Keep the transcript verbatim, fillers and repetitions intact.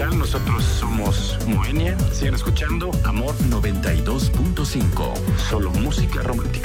tal? Nosotros somos Moenia. Siguen escuchando Amor noventa y dos punto cinco. Solo música romántica.